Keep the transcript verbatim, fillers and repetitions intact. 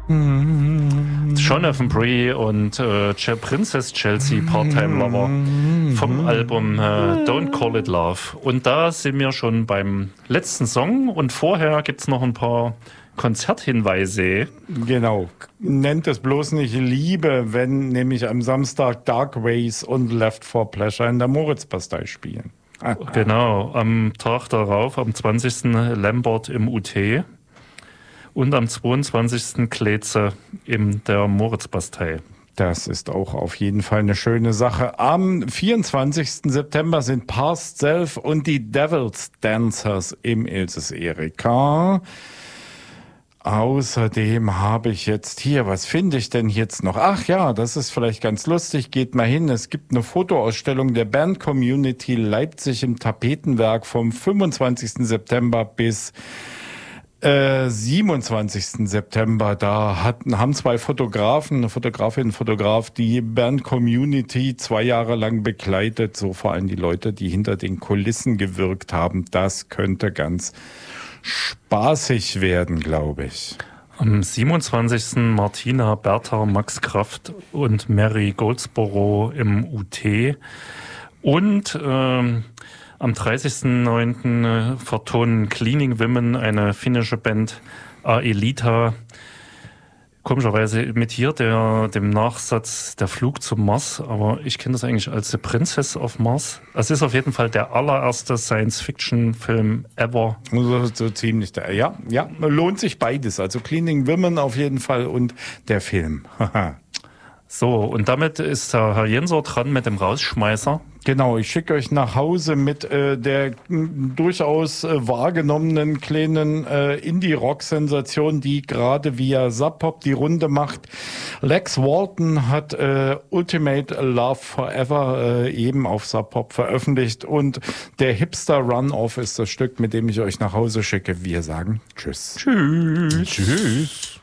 Jonathan Bree und äh, Princess Chelsea, Part-Time Lover vom Album äh, Don't Call It Love. Und da sind wir schon beim letzten Song und vorher gibt es noch ein paar Konzerthinweise. Genau. Nennt es bloß nicht Liebe, wenn nämlich am Samstag Dark Ways und Left for Pleasure in der Moritzbastei spielen. Ah. Genau, am Tag darauf, am zwanzigsten Lambert im U T und am zweiundzwanzigsten Kleze in der Moritzbastei. Das ist auch auf jeden Fall eine schöne Sache. Am vierundzwanzigsten September sind Past Self und die Devil's Dancers im Ilses Erika. Außerdem habe ich jetzt hier, was finde ich denn jetzt noch? Ach ja, das ist vielleicht ganz lustig, geht mal hin. Es gibt eine Fotoausstellung der Band Community Leipzig im Tapetenwerk vom fünfundzwanzigsten September bis äh, siebenundzwanzigsten September. Da hatten, haben zwei Fotografen, eine Fotografin, ein Fotograf, die Band Community zwei Jahre lang begleitet. So vor allem die Leute, die hinter den Kulissen gewirkt haben. Das könnte ganz spaßig werden, glaube ich. Am siebenundzwanzigsten Martina, Bertha, Max Kraft und Mary Goldsboro im U T. Und ähm, am dreißigsten neunten Äh, vertonen Cleaning Women, eine finnische Band, Aelita. Komischerweise mit hier der, dem Nachsatz Der Flug zum Mars, aber ich kenne das eigentlich als The Princess of Mars. Es ist auf jeden Fall der allererste Science-Fiction-Film ever. So, so ziemlich der, ja, ja, lohnt sich beides. Also Cleaning Women auf jeden Fall und der Film. So, und damit ist der Herr Jensor dran mit dem Rausschmeißer. Genau, ich schicke euch nach Hause mit äh, der m, durchaus äh, wahrgenommenen kleinen äh, Indie-Rock-Sensation, die gerade via Sub Pop die Runde macht. Lex Walton hat äh, Ultimate Love Forever äh, eben auf Sub Pop veröffentlicht und der Hipster Run-Off ist das Stück, mit dem ich euch nach Hause schicke. Wir sagen Tschüss. Tschüss. Tschüss.